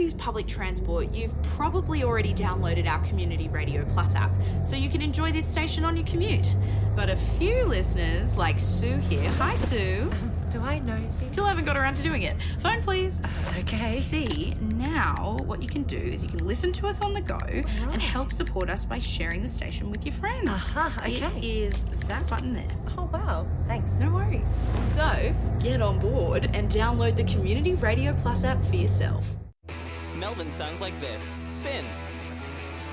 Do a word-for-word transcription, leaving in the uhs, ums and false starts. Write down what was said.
use public transport, you've probably already downloaded our Community Radio Plus app, so you can enjoy this station on your commute. But a few listeners, like Sue here, hi Sue, Do I know? still haven't got around to doing it. Phone please. Okay. See, now what you can do is you can listen to us on the go and help support us by sharing the station with your friends. Aha, okay. It is that button there. Oh, wow. Thanks. No worries. So, get on board and download the Community Radio Plus app for yourself. Melbourne sounds like this. Sin.